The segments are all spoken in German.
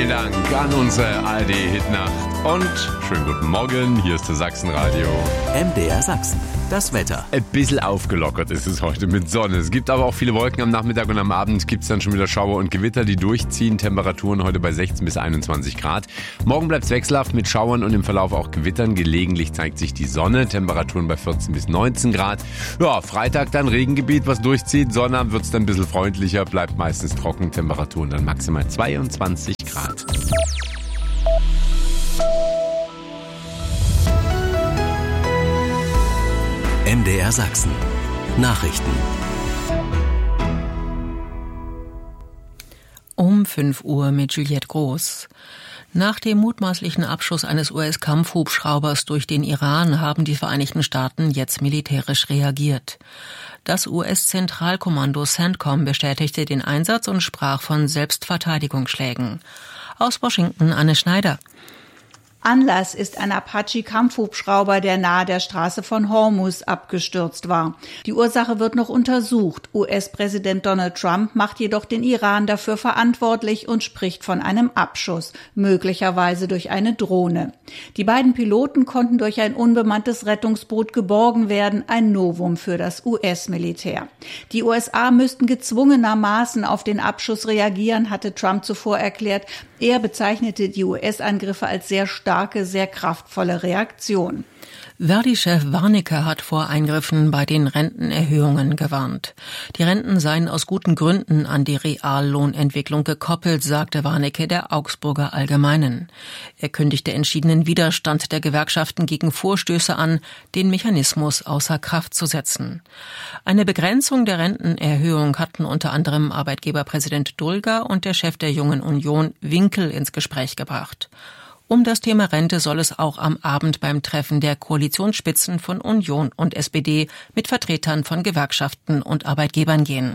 Vielen Dank an unsere ARD-Hitnacht und schönen guten Morgen, hier ist das Sachsenradio. MDR Sachsen, das Wetter. Ein bisschen aufgelockert ist es heute mit Sonne. Es gibt aber auch viele Wolken am Nachmittag und am Abend gibt es dann schon wieder Schauer und Gewitter, die durchziehen. Temperaturen heute bei 16 bis 21 Grad. Morgen bleibt es wechselhaft mit Schauern und im Verlauf auch Gewittern. Gelegentlich zeigt sich die Sonne. Temperaturen bei 14 bis 19 Grad. Ja, Freitag dann Regengebiet, was durchzieht. Sonnabend wird es dann ein bisschen freundlicher, bleibt meistens trocken. Temperaturen dann maximal 22 Grad. MDR Sachsen. Nachrichten. Um 5 Uhr mit Juliette Groß. Nach dem mutmaßlichen Abschuss eines US-Kampfhubschraubers durch den Iran haben die Vereinigten Staaten jetzt militärisch reagiert. Das US-Zentralkommando CENTCOM bestätigte den Einsatz und sprach von Selbstverteidigungsschlägen. Aus Washington Anne Schneider. Anlass ist ein Apache-Kampfhubschrauber, der nahe der Straße von Hormuz abgestürzt war. Die Ursache wird noch untersucht. US-Präsident Donald Trump macht jedoch den Iran dafür verantwortlich und spricht von einem Abschuss, möglicherweise durch eine Drohne. Die beiden Piloten konnten durch ein unbemanntes Rettungsboot geborgen werden, ein Novum für das US-Militär. Die USA müssten gezwungenermaßen auf den Abschuss reagieren, hatte Trump zuvor erklärt. Er bezeichnete die US-Angriffe als sehr starke, sehr kraftvolle Reaktion. Verdi-Chef Warnecke hat vor Eingriffen bei den Rentenerhöhungen gewarnt. Die Renten seien aus guten Gründen an die Reallohnentwicklung gekoppelt, sagte Warnecke der Augsburger Allgemeinen. Er kündigte entschiedenen Widerstand der Gewerkschaften gegen Vorstöße an, den Mechanismus außer Kraft zu setzen. Eine Begrenzung der Rentenerhöhung hatten unter anderem Arbeitgeberpräsident Dulger und der Chef der Jungen Union Winkel ins Gespräch gebracht. Um das Thema Rente soll es auch am Abend beim Treffen der Koalitionsspitzen von Union und SPD mit Vertretern von Gewerkschaften und Arbeitgebern gehen.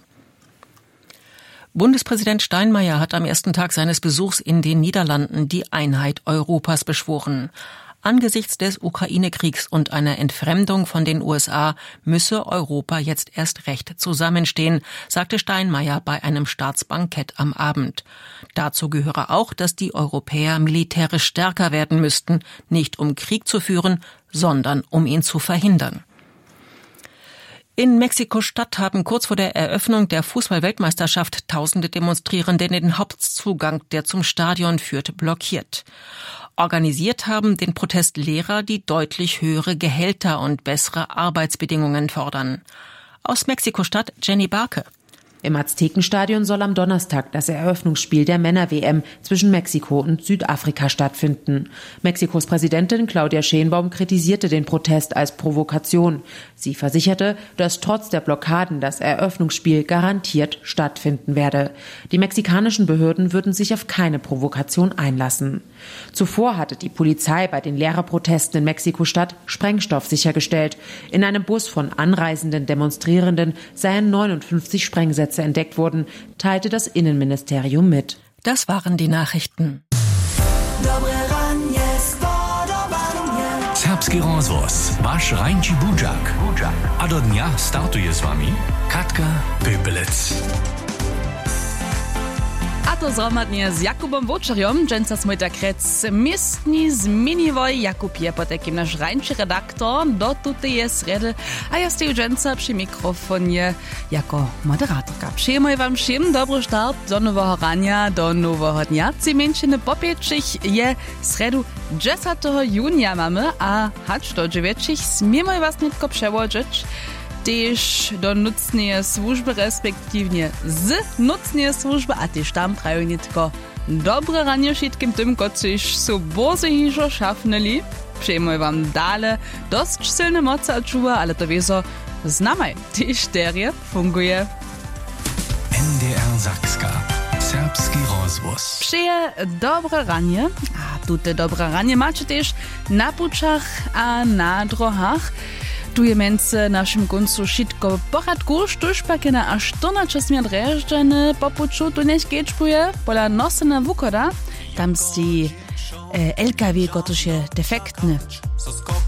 Bundespräsident Steinmeier hat am ersten Tag seines Besuchs in den Niederlanden die Einheit Europas beschworen. Angesichts des Ukraine-Kriegs und einer Entfremdung von den USA müsse Europa jetzt erst recht zusammenstehen, sagte Steinmeier bei einem Staatsbankett am Abend. Dazu gehöre auch, dass die Europäer militärisch stärker werden müssten, nicht um Krieg zu führen, sondern um ihn zu verhindern. In Mexiko-Stadt haben kurz vor der Eröffnung der Fußball-Weltmeisterschaft tausende Demonstrierende den Hauptzugang, der zum Stadion führt, blockiert. Organisiert haben den Protest Lehrer, die deutlich höhere Gehälter und bessere Arbeitsbedingungen fordern. Aus Mexiko-Stadt Jenny Barke. Im Aztekenstadion soll am Donnerstag das Eröffnungsspiel der Männer-WM zwischen Mexiko und Südafrika stattfinden. Mexikos Präsidentin Claudia Sheinbaum kritisierte den Protest als Provokation. Sie versicherte, dass trotz der Blockaden das Eröffnungsspiel garantiert stattfinden werde. Die mexikanischen Behörden würden sich auf keine Provokation einlassen. Zuvor hatte die Polizei bei den Lehrerprotesten in Mexiko-Stadt Sprengstoff sichergestellt. In einem Bus von anreisenden Demonstrierenden seien 59 Sprengsätze entdeckt wurden, teilte das Innenministerium mit. Das waren die Nachrichten. Serbski rozvoz, waš rajnči budžak. A do dňa startuje s vami Katka Pöpelec. A to zhromadnie z Jakubom Wočerjom, dženca smo takrec miestni zmienivoj. Jakub je potekim naš rajnči redaktor do tuteje sredy, a ja steju dženca przy mikrofonie jako moderatorka. Przyjmuję wam všim dobry start do nowego rania, do nowego dnia. Cimenčiny popiečich je sredu 10. junia mamy, a hacz do 9 smiemy was nitko przełożyć. Tež do nucneje služby, respektívne z nucneje služby, a tež tam prajú nitko dobre ranie všetkým tým, kociž sú boze hižo šafneli. Přejmuj vám dále dosť silné moce a čuva, ale to wieso znamaj, tež terie funguje. MDR Sakska. Serbski rozvoz. Přeje dobre ranie, a tute dobre ranie máte tež na pučach a na drohách. Tu je między naszym końcu wszystko w porządku, sztuż pak na aż 14 zmian reżdżeny po puczu tu nie skieczpuje, pola nosena wukoda, tam si LKW, który się defektny.